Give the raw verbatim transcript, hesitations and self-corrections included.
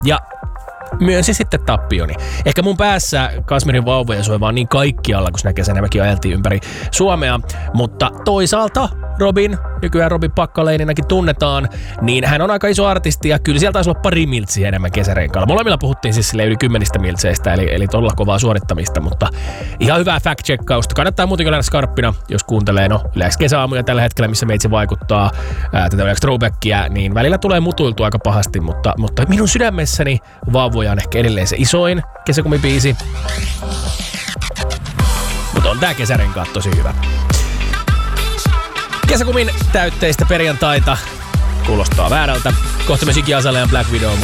Ja myönsi sitten tappioni. Ehkä mun päässä Kasmirin vauvoja soi vaan niin kaikkialla, kun sinä kesänä mekin ajeltiin ympäri Suomea. Mutta toisaalta Robin, nykyään Robin Packaleninakin tunnetaan, niin hän on aika iso artisti ja kyllä sieltä taisi olla pari miltsiä enemmän kesärenkaalla. Molemmilla puhuttiin siis sille yli kymmenistä miltseistä, eli, eli todella kovaa suorittamista, mutta ihan hyvää fact-checkausta. Kannattaa muutenkin olla skarppina, jos kuuntelee, no yleensä kesäaamuja tällä hetkellä, missä meitsi vaikuttaa ää, tätä yleensä throwbackia, niin välillä tulee mutuiltua aika pahasti, mutta, mutta minun sydämessäni vauvoja on ehkä edelleen se isoin kesäkumibiisi. Mutta on tää kesärenkaat tosi hyvä. Kesäkumin täytteistä perjantaita kuulostaa väärältä. Kohta myös Iggy Azalean Black Widow.